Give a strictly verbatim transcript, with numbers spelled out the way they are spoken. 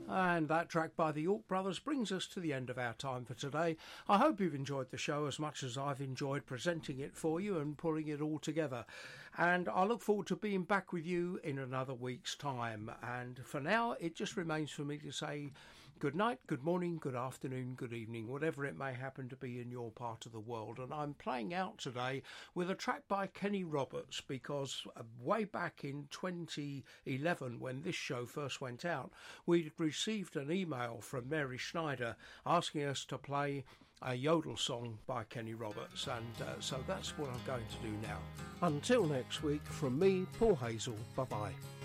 And that track by the York Brothers brings us to the end of our time for today. I hope you've enjoyed the show as much as I've enjoyed presenting it for you and pulling it all together. And I look forward to being back with you in another week's time. And for now, it just remains for me to say good night, good morning, good afternoon, good evening, whatever it may happen to be in your part of the world. And I'm playing out today with a track by Kenny Roberts, because way back in twenty eleven, when this show first went out, we received an email from Mary Schneider asking us to play a yodel song by Kenny Roberts, and uh, so that's what I'm going to do now. Until next week, from me, Paul Hazel, bye-bye.